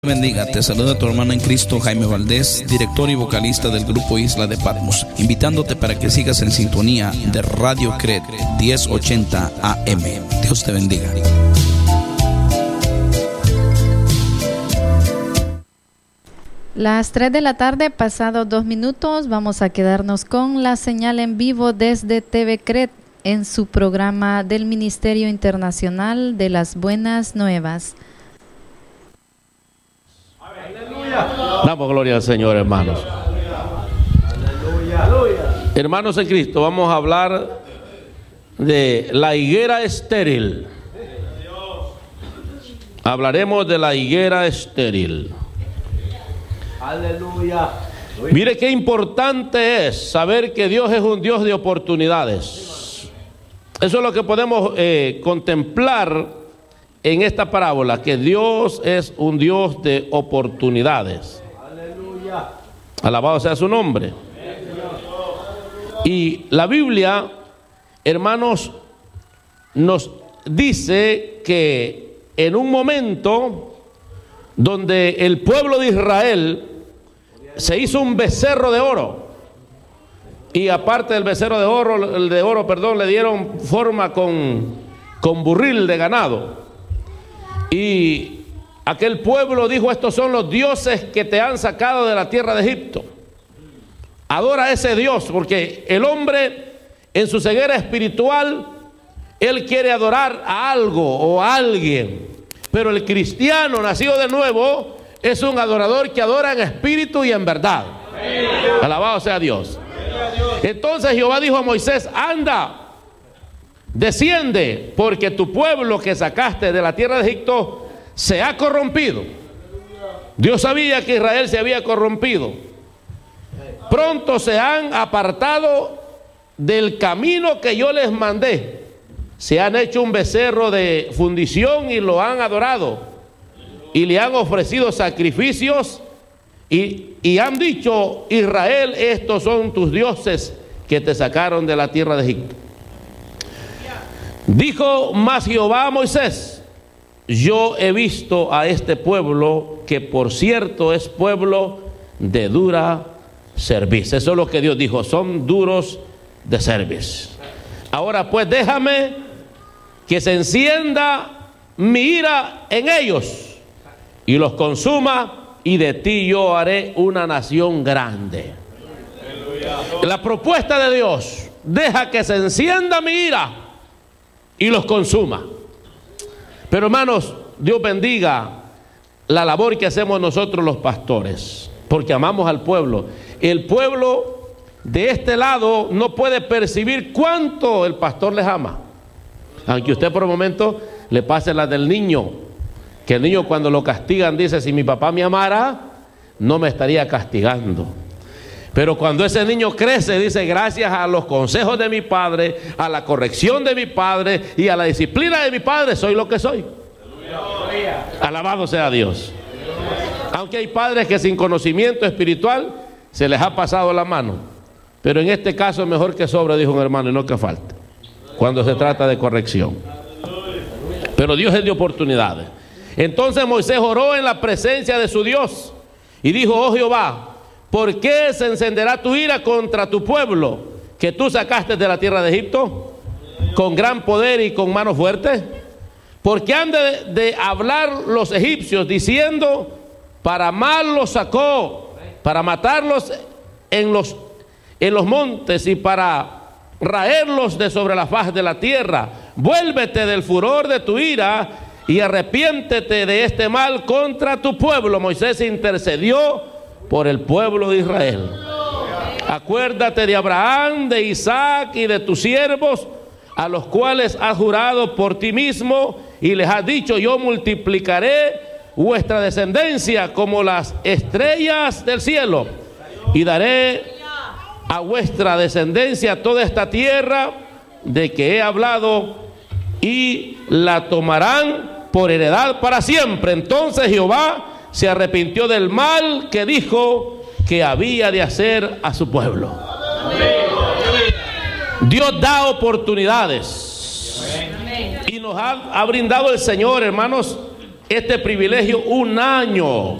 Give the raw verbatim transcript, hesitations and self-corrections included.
Bendiga, te saluda tu hermano en Cristo, Jaime Valdés, director y vocalista del grupo Isla de Patmos, invitándote para que sigas en sintonía de Radio Cred diez ochenta A M. Dios te bendiga. Las tres de la tarde, pasados dos minutos, vamos a quedarnos con la señal en vivo desde T V Cred en su programa del Ministerio Internacional de las Buenas Nuevas. Damos gloria al Señor, hermanos. Hermanos en Cristo, vamos a hablar de la higuera estéril. Hablaremos de la higuera estéril. Aleluya. Mire qué importante es saber que Dios es un Dios de oportunidades. Eso es lo que podemos eh, contemplar en esta parábola, que Dios es un Dios de oportunidades. Aleluya. Alabado sea su nombre. Y la Biblia, hermanos, nos dice que en un momento donde el pueblo de Israel se hizo un becerro de oro, y aparte del becerro de oro, el de oro, perdón, le dieron forma con, con burril de ganado. Y aquel pueblo dijo: estos son los dioses que te han sacado de la tierra de Egipto. Adora a ese Dios, porque el hombre en su ceguera espiritual, él quiere adorar a algo o a alguien. Pero el cristiano nacido de nuevo es un adorador que adora en espíritu y en verdad. Alabado sea Dios. Entonces Jehová dijo a Moisés: anda, desciende, porque tu pueblo que sacaste de la tierra de Egipto se ha corrompido. Dios sabía que Israel se había corrompido. Pronto se han apartado del camino que yo les mandé. Se han hecho un becerro de fundición y lo han adorado. Y le han ofrecido sacrificios y, y han dicho: Israel, estos son tus dioses que te sacaron de la tierra de Egipto. Dijo más Jehová a Moisés: yo he visto a este pueblo, que por cierto es pueblo de dura cerviz. Eso es lo que Dios dijo: son duros de cerviz. Ahora pues déjame que se encienda mi ira en ellos y los consuma, y de ti yo haré una nación grande. La propuesta de Dios: deja que se encienda mi ira y los consuma. Pero hermanos, Dios bendiga la labor que hacemos nosotros los pastores, porque amamos al pueblo. El pueblo de este lado no puede percibir cuánto el pastor les ama, aunque usted por un momento le pase la del niño, que el niño cuando lo castigan dice: si mi papá me amara, no me estaría castigando. Pero cuando ese niño crece, dice: gracias a los consejos de mi padre, a la corrección de mi padre y a la disciplina de mi padre, soy lo que soy. Aleluya. Alabado sea Dios. Aunque hay padres que sin conocimiento espiritual se les ha pasado la mano, pero en este caso es mejor que sobre, dijo un hermano, y no que falte, cuando se trata de corrección. Pero Dios es de oportunidades. Entonces Moisés oró en la presencia de su Dios y dijo: oh Jehová, ¿por qué se encenderá tu ira contra tu pueblo que tú sacaste de la tierra de Egipto con gran poder y con mano fuerte? ¿Por qué han de, de hablar los egipcios diciendo: para mal los sacó, para matarlos en los, en los montes y para raerlos de sobre la faz de la tierra? Vuélvete del furor de tu ira y arrepiéntete de este mal contra tu pueblo. Moisés intercedió por el pueblo de Israel. Acuérdate de Abraham, de Isaac y de tus siervos, a los cuales has jurado por ti mismo, y les has dicho: yo multiplicaré vuestra descendencia como las estrellas del cielo, y daré a vuestra descendencia toda esta tierra de que he hablado, y la tomarán por heredad para siempre. Entonces Jehová se arrepintió del mal que dijo que había de hacer a su pueblo. Dios da oportunidades y nos ha, ha brindado el Señor, hermanos, este privilegio un año